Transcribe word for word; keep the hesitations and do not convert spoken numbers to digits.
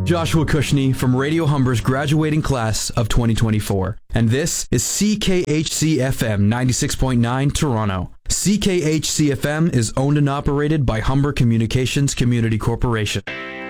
Joshua Cushney from Radio Humber's graduating class of twenty twenty-four. And this is C K H C F M ninety-six point nine Toronto. C K H C F M is owned and operated by Humber Communications Community Corporation.